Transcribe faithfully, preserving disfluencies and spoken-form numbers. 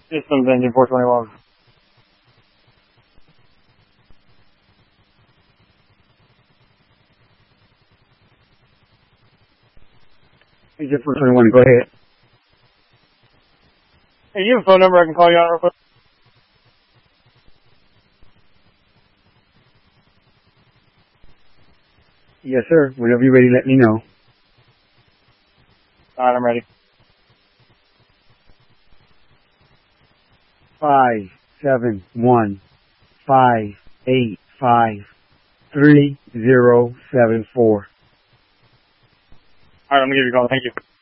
Systems engine four twenty-one. Engine four twenty-one, go ahead. Hey, you have a phone number I can call you on real quick? Yes, sir. Whenever you're ready, let me know. All right, I'm ready. Five, seven, one, five, eight, five, three, zero, seven, four. All right, I'm going to give you a call. Thank you.